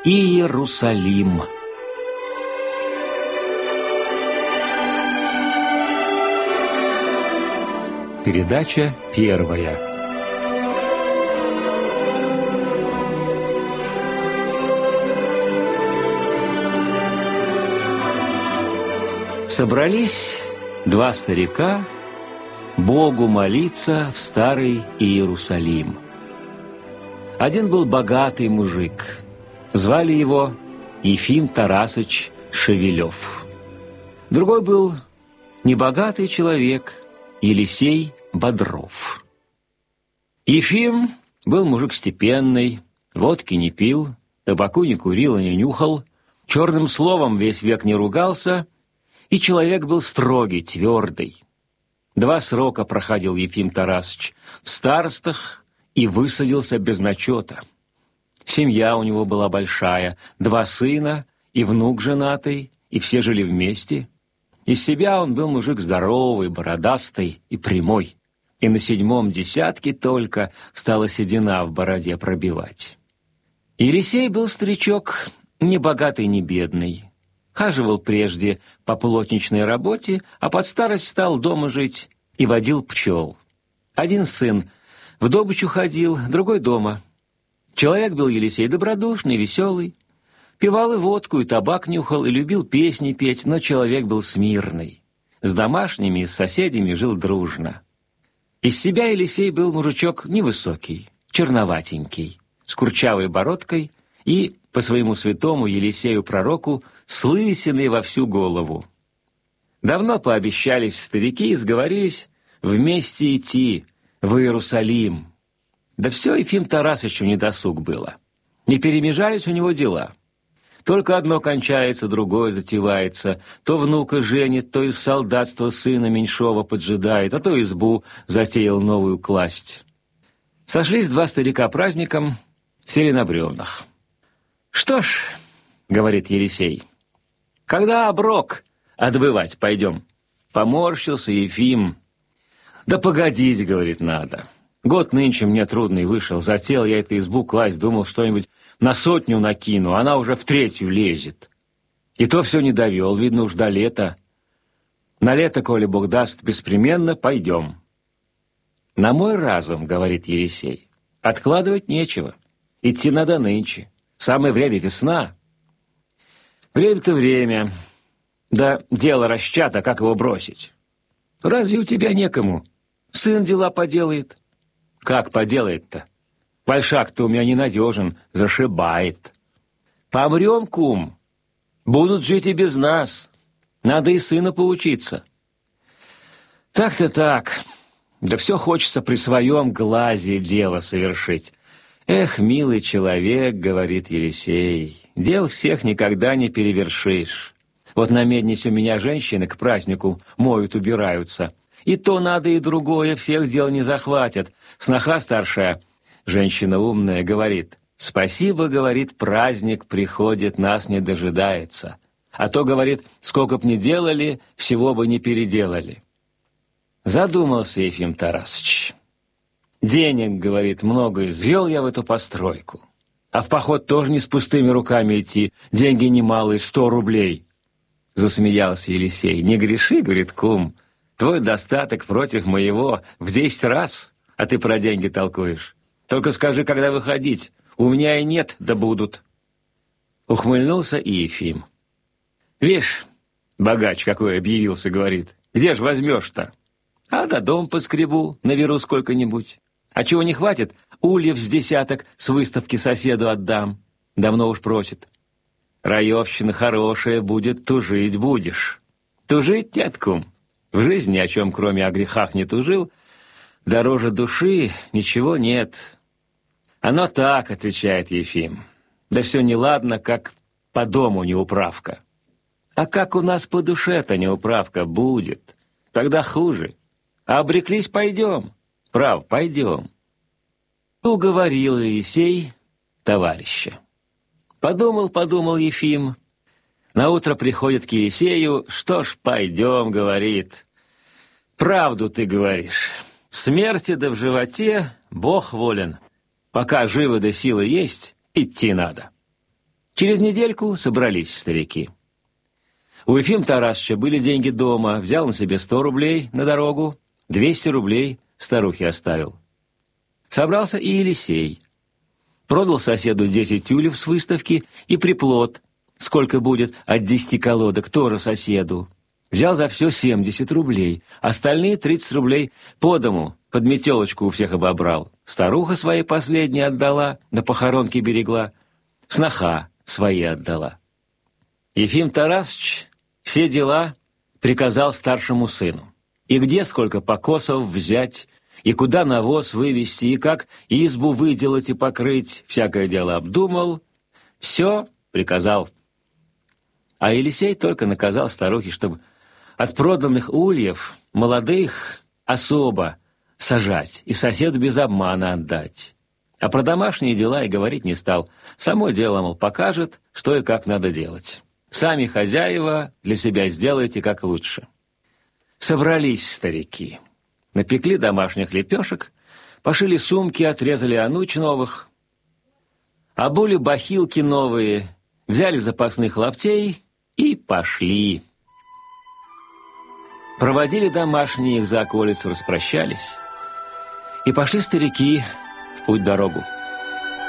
Иерусалим. Передача первая. Собрались два старика Богу молиться в старый Иерусалим. Один был богатый мужик. Звали его Ефим Тарасыч Шевелев. Другой был небогатый человек Елисей Бодров. Ефим был мужик степенный, водки не пил, табаку не курил и не нюхал, черным словом весь век не ругался, и человек был строгий, твердый. 2 срока проходил Ефим Тарасыч в старостах и высадился без начета. Семья у него была большая, 2 сына и внук женатый, и все жили вместе. Из себя он был мужик здоровый, бородастый и прямой, и на 7-м десятке только стала седина в бороде пробивать. Елисей был старичок, ни богатый, ни бедный. Хаживал прежде по плотничной работе, а под старость стал дома жить и водил пчел. Один сын в добычу ходил, другой дома. Человек был Елисей добродушный, веселый. Пивал и водку, и табак нюхал, и любил песни петь, но человек был смирный. С домашними и с соседями жил дружно. Из себя Елисей был мужичок невысокий, черноватенький, с курчавой бородкой и, по своему святому Елисею-пророку, с лысиной во всю голову. Давно пообещались старики и сговорились вместе идти в Иерусалим. Да все Ефим Тарасычу недосуг было. Не перемежались у него дела. Только одно кончается, другое затевается. То внука женит, то из солдатства сына меньшого поджидает, а то избу затеял новую класть. Сошлись 2 старика праздником, сели на бревнах. «Что ж, — говорит Елисей, — когда оброк отбывать пойдем?» Поморщился Ефим. «Да погодить, — говорит, — надо. Год нынче мне трудный вышел, затеял я эту избу класть, думал, что-нибудь на 100 накину, она уже в 3 лезет. И то все не довел, видно уж до лета. На лето, коли Бог даст, беспременно пойдем». «На мой разум, — говорит Елисей, — откладывать нечего, идти надо нынче. Самое время, весна». «Время-то время. Да дело расчато, как его бросить? Разве у тебя некому? Сын дела поделает». «Как поделает-то? Большак-то у меня ненадежен, зашибает». «Помрем, кум. Будут жить и без нас. Надо и сыну поучиться». «Так-то так. Да все хочется при своем глазе дело совершить». «Эх, милый человек, — говорит Елисей, — дел всех никогда не перевершишь. Вот на Меднице у меня женщины к празднику моют, убираются. И то надо, и другое, всех дел не захватят. Сноха старшая, женщина умная, говорит: спасибо, — говорит, — праздник приходит, нас не дожидается. А то, — говорит, — сколько б ни делали, всего бы не переделали». Задумался Ефим Тарасыч. «Денег, — говорит, — много извел я в эту постройку. А в поход тоже не с пустыми руками идти, деньги немалые, 100 рублей. Засмеялся Елисей. «Не греши, — говорит, — кум, твой достаток против моего в 10 раз, а ты про деньги толкуешь. Только скажи, когда выходить, у меня и нет, да будут». Ухмыльнулся и Ефим. «Вишь, богач какой объявился, — говорит, — где ж возьмешь-то? А до дом поскребу, наберу сколько-нибудь. А чего не хватит, ульев с 10 с выставки соседу отдам. Давно уж просит. Раевщина хорошая будет, тужить будешь». «Тужить нет, кум. В жизни, о чем кроме о грехах не тужил, дороже души ничего нет». «Оно так, — отвечает Ефим. — Да все неладно, как по дому неуправка. А как у нас по душе-то неуправка будет, тогда хуже. А обреклись — пойдем. Прав, пойдем». Уговорил Елисей товарища. Подумал Ефим. Наутро приходит к Елисею: «Что ж, пойдем, — говорит, — правду ты говоришь. В смерти да в животе Бог волен. Пока живы да силы есть, идти надо». Через недельку собрались старики. У Ефима Тарасовича были деньги дома, взял на себе 100 рублей на дорогу, 200 рублей старухе оставил. Собрался и Елисей. Продал соседу 10 тюлев с выставки и приплод, сколько будет от 10 колодок, тоже соседу. Взял за все 70 рублей, остальные 30 рублей по дому, под метелочку у всех обобрал. Старуха свои последние отдала, на похоронке берегла, сноха свои отдала. Ефим Тарасович все дела приказал старшему сыну. И где сколько покосов взять, и куда навоз вывести, и как избу выделать и покрыть, всякое дело обдумал, все приказал. А Елисей только наказал старухе, чтобы от проданных ульев молодых особо сажать и соседу без обмана отдать. А про домашние дела и говорить не стал. Само дело, мол, покажет, что и как надо делать. Сами хозяева для себя сделайте как лучше. Собрались старики. Напекли домашних лепешек, пошили сумки, отрезали ануч новых, обули бахилки новые, взяли запасных лаптей и пошли. Проводили домашние их за околицу, распрощались, и пошли старики в путь-дорогу.